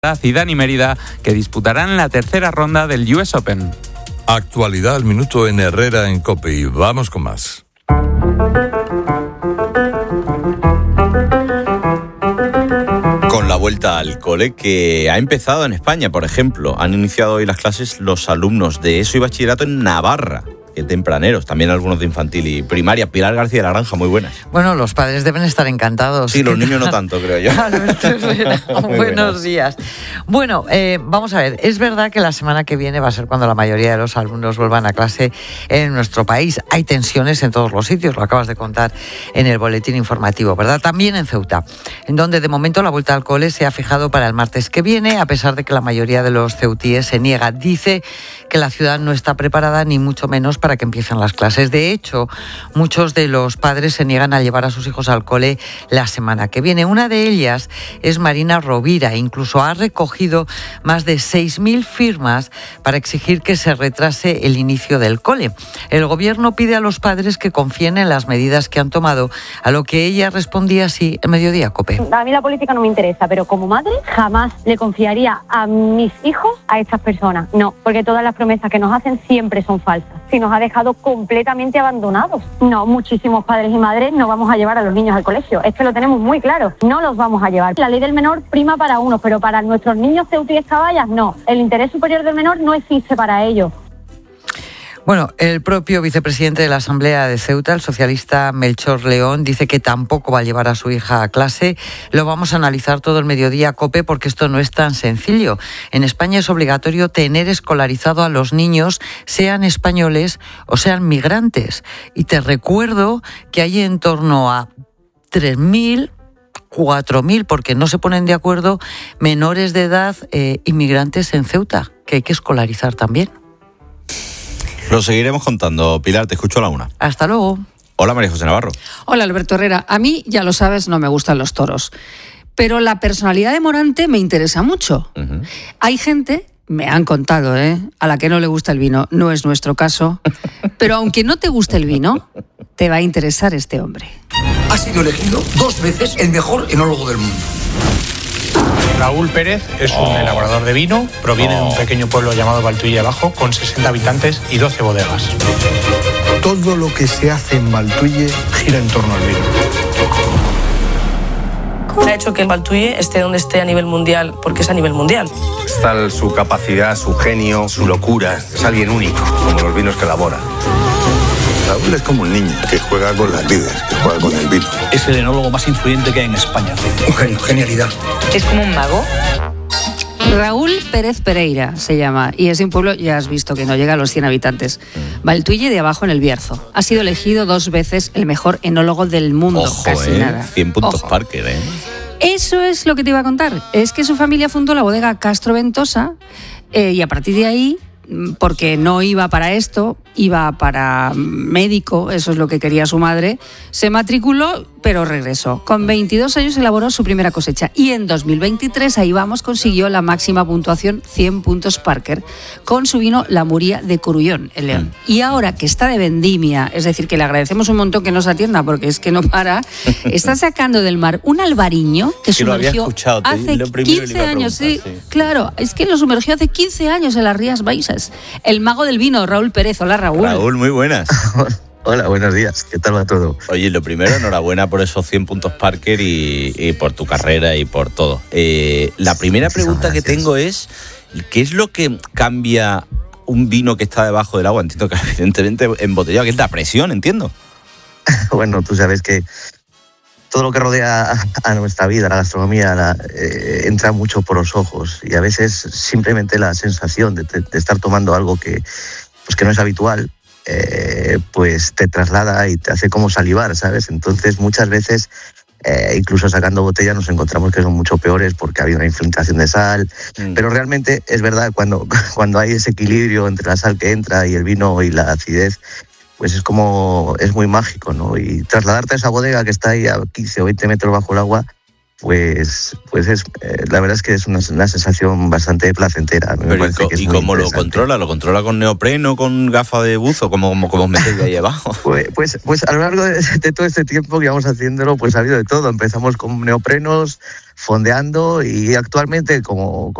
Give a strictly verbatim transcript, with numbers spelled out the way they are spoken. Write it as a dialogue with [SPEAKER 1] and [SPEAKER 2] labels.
[SPEAKER 1] y Dani Mérida, que disputarán la tercera ronda del U S Open.
[SPEAKER 2] Actualidad al minuto en Herrera en COPE y vamos con más.
[SPEAKER 3] Con la vuelta al cole que ha empezado en España, por ejemplo, han iniciado hoy las clases los alumnos de ESO y bachillerato en Navarra. Que tempraneros, también algunos de infantil y primaria. Pilar García de la Granja, muy buenas.
[SPEAKER 4] Bueno, los padres deben estar encantados.
[SPEAKER 3] Sí, los niños no tanto, creo yo.
[SPEAKER 4] Buenos buenas. días. Bueno, eh, vamos a ver, es verdad que la semana que viene va a ser cuando la mayoría de los alumnos vuelvan a clase en nuestro país. Hay tensiones en todos los sitios, lo acabas de contar en el boletín informativo, ¿verdad? También en Ceuta, en donde de momento la vuelta al cole se ha fijado para el martes que viene, a pesar de que la mayoría de los ceutíes se niega. Dice que la ciudad no está preparada, ni mucho menos para que empiecen las clases. De hecho, muchos de los padres se niegan a llevar a sus hijos al cole la semana que viene. Una de ellas es Marina Rovira. Incluso ha recogido más de seis mil firmas para exigir que se retrase el inicio del cole. El gobierno pide a los padres que confíen en las medidas que han tomado, a lo que ella respondía así en Mediodía COPE.
[SPEAKER 5] A mí la política no me interesa, pero como madre jamás le confiaría a mis hijos a estas personas. No, porque todas las promesas que nos hacen siempre son falsas. Si nos ha dejado completamente abandonados. No, muchísimos padres y madres no vamos a llevar a los niños al colegio. Es que lo tenemos muy claro. No los vamos a llevar. La ley del menor prima para unos, pero para nuestros niños ceutíes caballas no. El interés superior del menor no existe para ellos.
[SPEAKER 4] Bueno, el propio vicepresidente de la Asamblea de Ceuta, el socialista Melchor León, dice que tampoco va a llevar a su hija a clase. Lo vamos a analizar todo el Mediodía COPE porque esto no es tan sencillo. En España es obligatorio tener escolarizado a los niños, sean españoles o sean migrantes. Y te recuerdo que hay en torno a tres mil, cuatro mil, porque no se ponen de acuerdo, menores de edad eh, inmigrantes en Ceuta, que hay que escolarizar también.
[SPEAKER 3] Lo seguiremos contando. Pilar, te escucho a la una.
[SPEAKER 4] Hasta luego.
[SPEAKER 3] Hola, María José Navarro.
[SPEAKER 6] Hola, Alberto Herrera. A mí, ya lo sabes, no me gustan los toros. Pero la personalidad de Morante me interesa mucho. Uh-huh. Hay gente, me han contado, ¿eh?, a la que no le gusta el vino. No es nuestro caso. Pero aunque no te guste el vino, te va a interesar este hombre.
[SPEAKER 7] Ha sido elegido dos veces el mejor enólogo del mundo.
[SPEAKER 8] Raúl Pérez es un oh. elaborador de vino, proviene oh. de un pequeño pueblo llamado Valtuille Abajo, con sesenta habitantes y doce bodegas.
[SPEAKER 9] Todo lo que se hace en Valtuille gira en torno al vino.
[SPEAKER 10] Ha hecho que el Valtuille esté donde esté a nivel mundial, porque es a nivel mundial.
[SPEAKER 11] Está su capacidad, su genio, su locura. Es alguien único, como los vinos que elabora.
[SPEAKER 12] Raúl es como un niño que juega con las vides, que juega con el vino.
[SPEAKER 13] Es el enólogo más influyente que hay en España.
[SPEAKER 7] Un genio, genialidad.
[SPEAKER 14] ¿Es como un mago?
[SPEAKER 6] Raúl Pérez Pereira se llama y es de un pueblo, ya has visto, que no llega a los cien habitantes. Valtuille de Abajo, en el Bierzo. Ha sido elegido dos veces el mejor enólogo del mundo.
[SPEAKER 3] Ojo,
[SPEAKER 6] casi
[SPEAKER 3] eh,
[SPEAKER 6] nada.
[SPEAKER 3] cien puntos
[SPEAKER 6] Ojo.
[SPEAKER 3] Parker, ¿eh?
[SPEAKER 6] Eso es lo que te iba a contar. Es que su familia fundó la bodega Castro Ventosa eh, y a partir de ahí, porque no iba para esto, iba para médico, eso es lo que quería su madre, se matriculó, pero regresó. Con veintidós años elaboró su primera cosecha y en dos mil veintitrés, ahí vamos, consiguió la máxima puntuación, cien puntos Parker, con su vino La Muría de Corullón, en León. Mm. Y ahora que está de vendimia, es decir, que le agradecemos un montón que nos atienda, porque es que no para, está sacando del mar un albariño que
[SPEAKER 3] sí,
[SPEAKER 6] sumergió
[SPEAKER 3] escuchado,
[SPEAKER 6] hace quince años. Sí, sí, claro, es que lo sumergió hace quince años en las Rías Baixas. El mago del vino, Raúl Pérez. Hola, Raúl.
[SPEAKER 3] Raúl, muy buenas.
[SPEAKER 15] Hola, buenos días. ¿Qué tal va todo?
[SPEAKER 3] Oye, lo primero, enhorabuena por esos cien puntos Parker y, y por tu carrera y por todo. Eh, la primera pregunta que tengo es, ¿qué es lo que cambia un vino que está debajo del agua? Entiendo que evidentemente embotellado, que es la presión, entiendo.
[SPEAKER 15] Bueno, tú sabes que todo lo que rodea a nuestra vida, la gastronomía, la, eh, entra mucho por los ojos y a veces simplemente la sensación de, de estar tomando algo que, pues que no es habitual, eh, pues te traslada y te hace como salivar, ¿sabes? Entonces muchas veces, eh, incluso sacando botella, nos encontramos que son mucho peores porque ha habido una infiltración de sal, mm. pero realmente es verdad, cuando, cuando hay ese equilibrio entre la sal que entra y el vino y la acidez, pues es como, es muy mágico, ¿no? Y trasladarte a esa bodega que está ahí a quince o veinte metros bajo el agua, pues pues es eh, la verdad es que es una, una sensación bastante placentera. Me
[SPEAKER 3] Pero
[SPEAKER 15] parece
[SPEAKER 3] ¿y,
[SPEAKER 15] que es
[SPEAKER 3] ¿y
[SPEAKER 15] muy
[SPEAKER 3] cómo lo
[SPEAKER 15] interesante.
[SPEAKER 3] controla? ¿Lo controla con neopreno, con gafas de buzo? ¿Cómo, cómo, cómo os metéis ahí abajo?
[SPEAKER 15] Pues, pues, pues a lo largo de, de todo este tiempo que íbamos haciéndolo, pues ha habido de todo. Empezamos con neoprenos, fondeando, y actualmente como